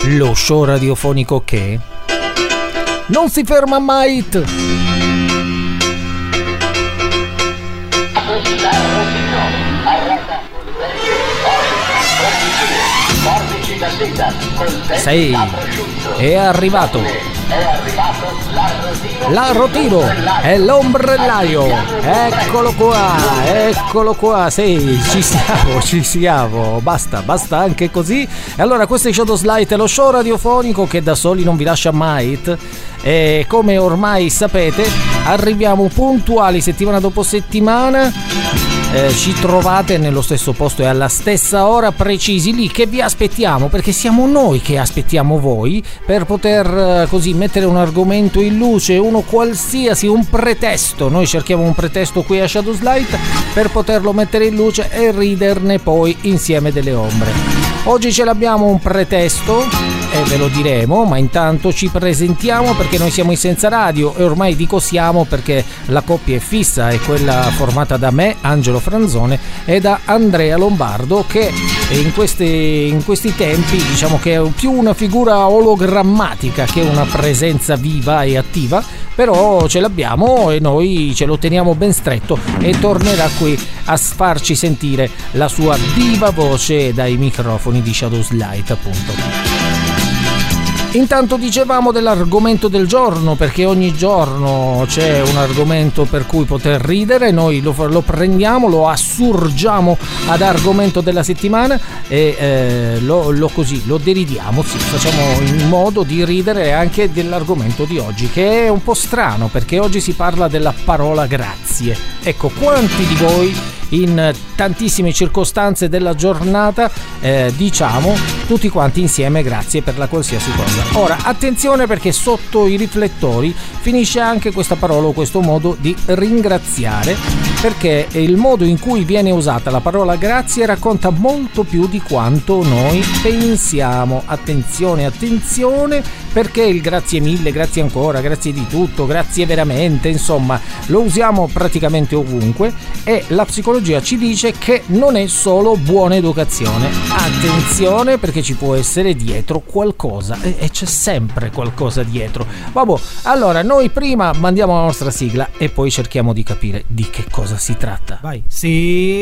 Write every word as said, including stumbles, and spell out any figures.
lo show radiofonico che non si ferma mai. Sei, è arrivato l'arrotino e l'ombrellaio, eccolo qua, eccolo qua, sì, ci siamo, ci siamo, basta, basta anche così. E allora questo è Shadows Light, lo show radiofonico che da soli non vi lascia mai. E come ormai sapete arriviamo puntuali settimana dopo settimana. Eh, ci trovate nello stesso posto e alla stessa ora, precisi lì che vi aspettiamo, perché siamo noi che aspettiamo voi per poter eh, così mettere un argomento in luce, uno qualsiasi, un pretesto. Noi cerchiamo un pretesto qui a Shadows Light per poterlo mettere in luce e riderne poi insieme delle ombre. Oggi ce l'abbiamo un pretesto e ve lo diremo, ma intanto ci presentiamo perché noi siamo in Senza Radio, e ormai dico siamo perché la coppia è fissa, è quella formata da me, Angelo Franzone, e da Andrea Lombardo, che in questi, in questi tempi diciamo che è più una figura ologrammatica che una presenza viva e attiva, però ce l'abbiamo e noi ce lo teniamo ben stretto e tornerà qui a farci sentire la sua viva voce dai microfoni di Shadows Light, appunto. Intanto dicevamo dell'argomento del giorno, perché ogni giorno c'è un argomento per cui poter ridere, noi lo, lo prendiamo, lo assurgiamo ad argomento della settimana e eh, lo, lo così lo deridiamo, sì, facciamo in modo di ridere anche dell'argomento di oggi, che è un po' strano perché oggi si parla della parola grazie. Ecco, quanti di voi in tantissime circostanze della giornata eh, diciamo tutti quanti insieme grazie per la qualsiasi cosa. Ora attenzione, perché sotto i riflettori finisce anche questa parola o questo modo di ringraziare, perché il modo in cui viene usata la parola grazie racconta molto più di quanto noi pensiamo. Attenzione, attenzione, perché il grazie mille, grazie ancora, grazie di tutto, grazie veramente, insomma lo usiamo praticamente ovunque, e la psicologia ci dice che non è solo buona educazione. Attenzione, perché ci può essere dietro qualcosa, e, e c'è sempre qualcosa dietro. Vabbè, allora noi prima mandiamo la nostra sigla e poi cerchiamo di capire di che cosa si tratta. Vai. Sì.